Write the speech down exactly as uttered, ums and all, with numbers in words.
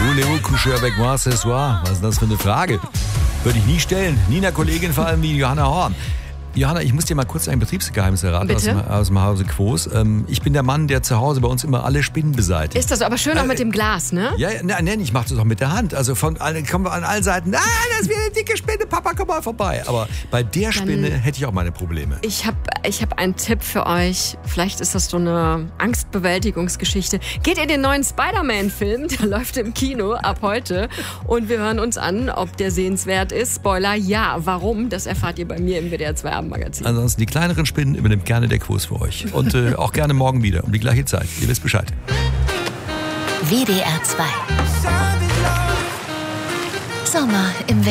Voulez-vous coucher avec moi ce soir? Was ist das für eine Frage? Würde ich nie stellen. Nie einer Kollegin, vor allem wie Johanna Horn. Johanna, ich muss dir mal kurz ein Betriebsgeheimnis erraten aus dem, aus dem Hause Quos. Ähm, ich bin der Mann, der zu Hause bei uns immer alle Spinnen beseitigt. Ist das aber schön auch äh, mit dem Glas, ne? Ja, nein, nein, ich mache das auch mit der Hand. Also von kommen wir an allen Seiten. Ah, das ist wieder eine dicke Spinne. Papa, komm mal vorbei. Aber bei der Spinne Dann, hätte ich auch meine Probleme. Ich habe ich hab einen Tipp für euch. Vielleicht ist das so eine Angstbewältigungsgeschichte. Geht in den neuen Spider-Man-Film. Der läuft im Kino ab heute. Und wir hören uns an, ob der sehenswert ist. Spoiler, ja. Warum? Das erfahrt ihr bei mir im W D R zwei Abendmagazin. Ansonsten die kleineren Spinnen übernimmt gerne der Quos für euch. Und äh, auch gerne morgen wieder um die gleiche Zeit. Ihr wisst Bescheid. W D R zwei. Sommer im